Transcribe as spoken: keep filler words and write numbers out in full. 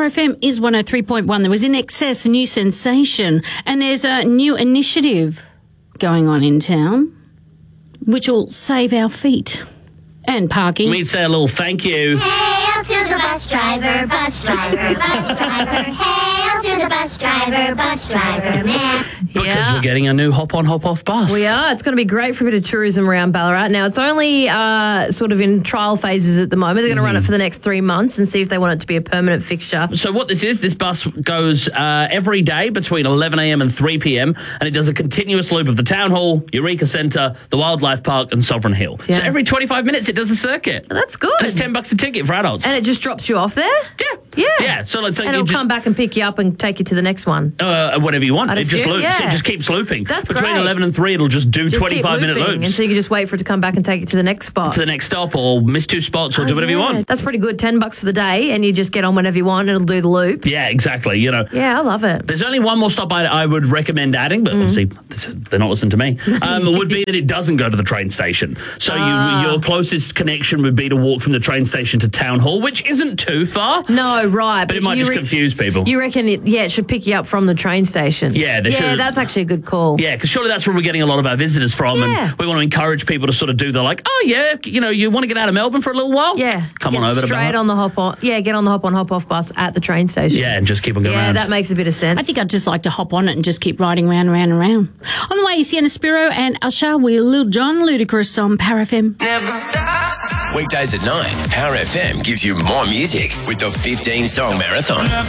F M is one oh three point one. There was In Excess, a new sensation, and there's a new initiative going on in town which will save our feet and parking. We'd say a little thank you. Hail to the bus driver, bus driver, bus driver. Hail to the bus driver, bus driver, man. Because Yeah. we're getting a new hop-on, hop-off bus. We are. It's going to be great for a bit of tourism around Ballarat. Now, it's only uh, sort of in trial phases at the moment. They're going to run it for the next three months and see if they want it to be a permanent fixture. So what this is, this bus goes uh, every day between eleven a m and three p m and it does a continuous loop of the Town Hall, Eureka Centre, the Wildlife Park and Sovereign Hill. Yeah. So every twenty-five minutes it does a circuit. That's good. And it's ten bucks a ticket for adults. And it just drops you off there? yeah. Yeah. Yeah, so let's say And you it'll ju- come back and pick you up and take you to the next one. Uh, whatever you want. I'd It just assume, loops. yeah. It just keeps looping. That's Between great. eleven and three, it'll just do Just keep twenty-five minute looping, loops and so you can just wait for it to come back and take you to the next spot. to the next stop or miss two spots or do whatever you Oh, Yeah. want. That's pretty good. Ten bucks for the day, and you just get on whenever you want, and it'll do the loop. Yeah, exactly. You know, Yeah, I love it. there's only one more stop I, I would recommend adding, but obviously this- they're not listening to me. Um, would be that it doesn't go to the train station. So Ah. you, your closest connection would be to walk from the train station to Town Hall, which isn't too far. No, right. But it might you just confuse people. You reckon, it, yeah, it should pick you up from the train station? Yeah, they Yeah, should- that's actually a good call. Yeah, because surely that's where we're getting a lot of our visitors from, Yeah. and we want to encourage people to sort of do the like, oh yeah, you know, you want to get out of Melbourne for a little while? Yeah. come Get on over to straight Ballarat. on the hop on. Yeah, get on the hop on hop off bus at the train station. Yeah, and just keep on going Yeah, around. that makes a bit of sense. I think I'd just like to hop on it and just keep riding round and round and round. On the way, Sienna Spiro and Usher with Lil Jon Ludacris on Power F M. Never stop. Weekdays at nine, Power F M gives you more music with the fifteen song marathon.